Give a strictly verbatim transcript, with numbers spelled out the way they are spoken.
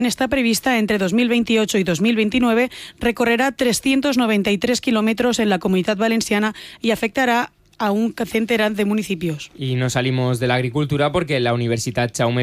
está prevista entre dos mil veintiocho y dos mil veintinueve, recorrerá trescientos noventa y tres kilómetros en la Comunitat Valenciana y afectará a un centenar de municipios. Y no salimos de la agricultura porque la Universitat Jaume